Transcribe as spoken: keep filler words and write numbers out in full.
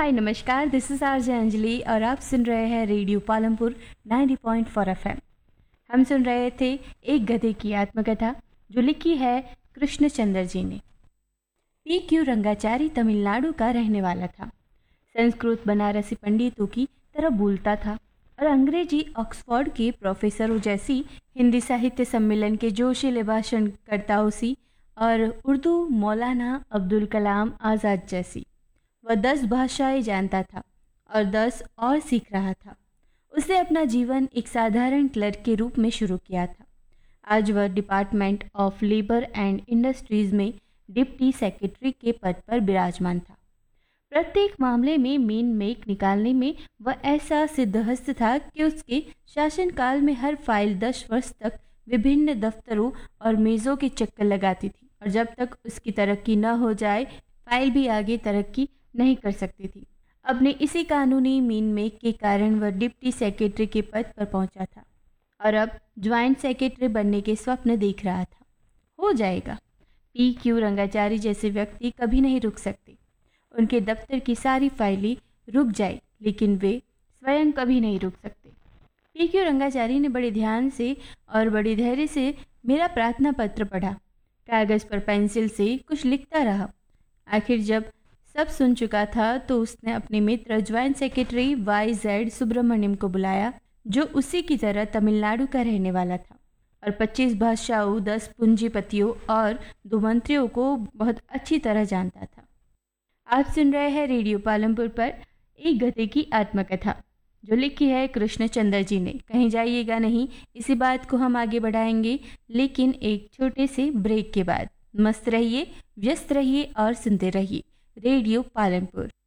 हाय नमस्कार, this is RJ Anjali और आप सुन रहे हैं रेडियो पालमपुर नब्बे पॉइंट चार एफएम। हम सुन रहे थे एक गधे की आत्मकथा जो लिखी है कृष्णचंद्र जी ने। पी क्यू रंगाचारी तमिलनाडु का रहने वाला था। संस्कृत बनारसी पंडितों की तरह बोलता था और अंग्रेजी ऑक्सफोर्ड के प्रोफेसरों जैसी, हिंदी साहित्य सम्मेलन के जोशीले भाषणकर्ताओं सी और उर्दू मौलाना अब्दुल कलाम आज़ाद जैसी। वह दस भाषाएं जानता था और दस और सीख रहा था। उसने अपना जीवन एक साधारण क्लर्क के रूप में शुरू किया था। आज वह department of labour and industries में डिप्टी सेक्रेटरी के पद पर विराजमान था। प्रत्येक मामले में मेन मेक निकालने में वह ऐसा सिद्धहस्त था कि उसके शासनकाल में हर फाइल दस वर्ष तक विभिन्न दफ्तरों और मेज़ों के चक्कर लगाती थी और जब तक उसकी तरक्की न हो जाए फाइल भी आगे तरक्की नहीं कर सकती थी। अपने इसी कानूनी मीन मेक के कारण वह डिप्टी सेक्रेटरी के पद पर पहुंचा था और अब ज्वाइंट सेक्रेटरी बनने के स्वप्न देख रहा था। हो जाएगा। पी क्यू रंगाचारी जैसे व्यक्ति कभी नहीं रुक सकते। उनके दफ्तर की सारी फाइलें रुक जाए लेकिन वे स्वयं कभी नहीं रुक सकते। पी क्यू रंगाचारी ने बड़े ध्यान से और बड़े धैर्य से मेरा प्रार्थना पत्र पढ़ा। कागज़ पर पेंसिल से कुछ लिखता रहा। आखिर जब सब सुन चुका था तो उसने अपने मित्र joint secretary Y Z Subramaniam को बुलाया, जो उसी की तरह तमिलनाडु का रहने वाला था और पच्चीस भाषाओं, दस पूंजीपतियों और दो मंत्रियों को बहुत अच्छी तरह जानता था। आप सुन रहे हैं रेडियो पालमपुर पर एक गधे की आत्मकथा जो लिखी है कृष्णचंद्र जी ने। कहीं जाइएगा नहीं, इसी बात को हम आगे बढ़ाएंगे लेकिन एक छोटे से ब्रेक के बाद। मस्त रहिए, व्यस्त रहिए और सुनते रहिए रेडियो पालमपुर।